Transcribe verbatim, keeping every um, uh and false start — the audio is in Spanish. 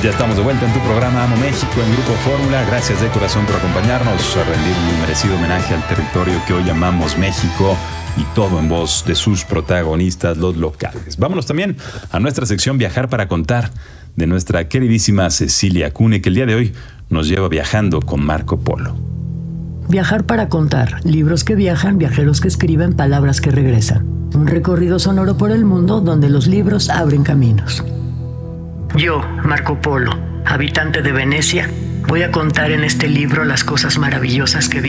Ya estamos de vuelta en tu programa Amo México en Grupo Fórmula. Gracias de corazón por acompañarnos a rendir un merecido homenaje al territorio que hoy llamamos México y todo en voz de sus protagonistas, los locales. Vámonos también a nuestra sección Viajar para Contar de nuestra queridísima Cecilia Cune, que el día de hoy nos lleva viajando con Marco Polo. Viajar para Contar, libros que viajan, viajeros que escriben, palabras que regresan. Un recorrido sonoro por el mundo donde los libros abren caminos. Yo, Marco Polo, habitante de Venecia, voy a contar en este libro las cosas maravillosas que vi